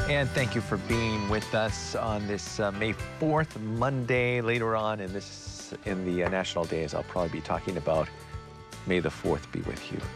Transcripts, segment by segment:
And thank you for being with us on this May 4th, Monday. Later on in the National Days, I'll probably be talking about May the 4th be with you.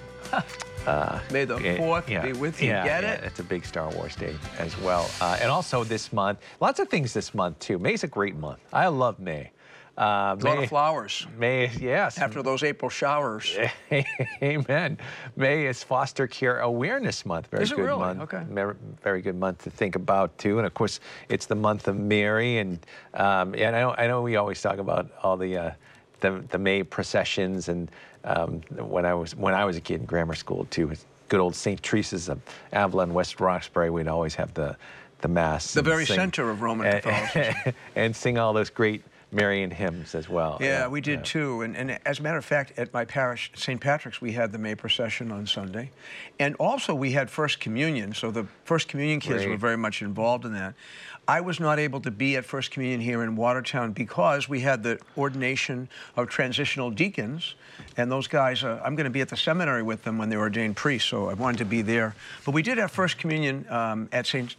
May the 4th be with you. Get it? It's a big Star Wars day as well. And also this month, lots of things this month too. May's a great month. I love May. A lot of flowers. May, yes. After those April showers. Amen. May is Foster Care Awareness Month. Very good really? month. Okay. Very good month to think about too. And of course, it's the month of Mary. And I know we always talk about all the May processions. And when I was a kid in grammar school too, good old St. Teresa's of Avila in West Roxbury, we'd always have the mass. The very center of Roman Catholicism. And sing all those great Marian hymns as well. Yeah, we did too. And as a matter of fact, at my parish, St. Patrick's, we had the May procession on Sunday. And also we had First Communion, so the First Communion kids were very much involved in that. I was not able to be at First Communion here in Watertown because we had the ordination of transitional deacons, and those guys, I'm going to be at the seminary with them when they ordained priests, so I wanted to be there. But we did have First Communion at St.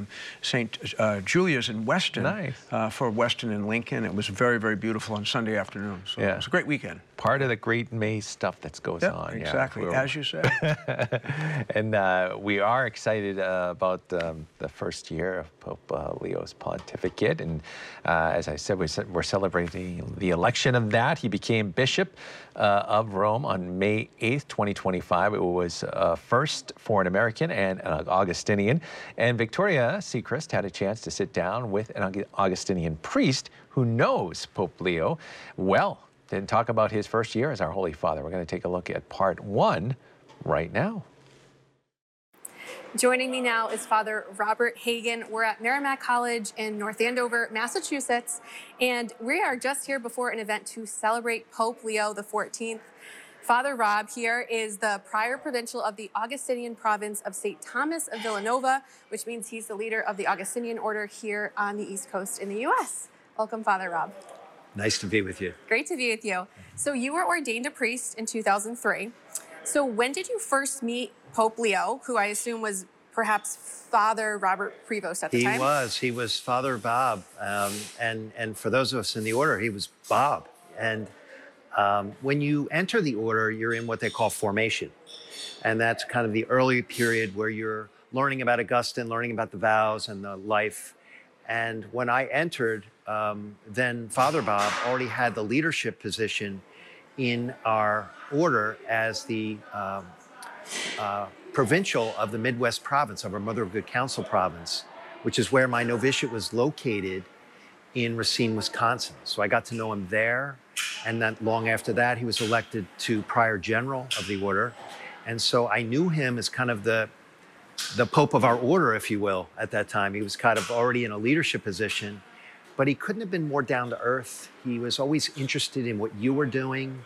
Julia's in Weston, for Weston and Lincoln. It was very, very beautiful on Sunday afternoon, so it was a great weekend. Part of the great May stuff that goes on. Exactly, as you said. And we are excited about the first year of Pope Leo's pontificate. And as I said, we're celebrating the election of that. He became Bishop of Rome on May 8th, 2025. It was first for an American and an Augustinian. And Victoria Sechrist had a chance to sit down with an Augustinian priest who knows Pope Leo well. Didn't talk about his first year as our Holy Father. We're going to take a look at part 1 right now. Joining me now is Father Robert Hagen. We're at Merrimack College in North Andover, Massachusetts, and we are just here before an event to celebrate Pope Leo XIV. Father Rob here is the prior provincial of the Augustinian province of St. Thomas of Villanova, which means he's the leader of the Augustinian order here on the East Coast in the U.S. Welcome, Father Rob. Nice to be with you. Great to be with you. So you were ordained a priest in 2003. So when did you first meet Pope Leo, who I assume was perhaps Father Robert Prevost at the time? He was Father Bob. And for those of us in the order, he was Bob. And when you enter the order, you're in what they call formation. And that's kind of the early period where you're learning about Augustine, learning about the vows and the life. And when I entered, then Father Bob already had the leadership position in our order as the provincial of the Midwest province, of our Mother of Good Counsel province, which is where my novitiate was located in Racine, Wisconsin. So I got to know him there. And not long after that, he was elected to Prior General of the order. And so I knew him as kind of the Pope of our order, if you will, at that time. He was kind of already in a leadership position, but he couldn't have been more down to earth. He was always interested in what you were doing.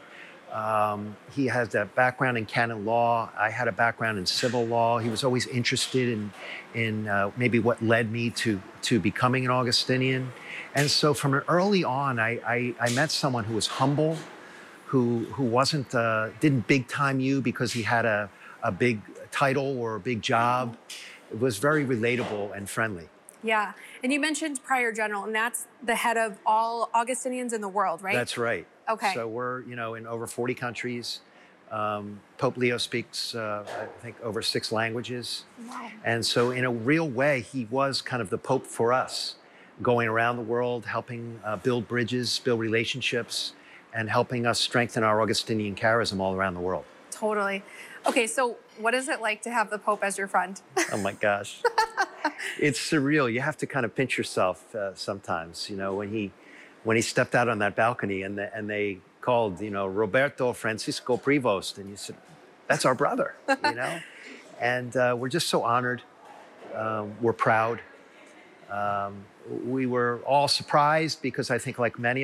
He has that background in canon law. I had a background in civil law. He was always interested in maybe what led me to becoming an Augustinian. And so from early on, I met someone who was humble, who didn't big time you because he had a big title or a big job. It was very relatable and friendly. Yeah, and you mentioned Prior General, and that's the head of all Augustinians in the world, right? That's right. Okay. So we're, in over 40 countries. Pope Leo speaks, I think, over 6 languages. Wow. And so in a real way, he was kind of the Pope for us, going around the world, helping build bridges, build relationships, and helping us strengthen our Augustinian charism all around the world. Totally. Okay, so what is it like to have the Pope as your friend? Oh my gosh. It's surreal. You have to kind of pinch yourself sometimes, when he stepped out on that balcony and they called, Roberto Francisco Prevost, and you said, that's our brother, And we're just so honored. We're proud. We were all surprised because I think like many